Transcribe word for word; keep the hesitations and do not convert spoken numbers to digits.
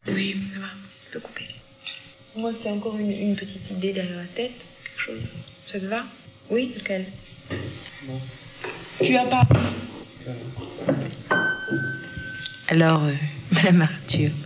Oui, ça va. Tu peux couper. Moi, c'est encore une, une petite idée derrière la tête. Quelque chose. Ça te va? Oui, lequel? Non. Tu as pas. Non. Alors, euh, Madame Arthur,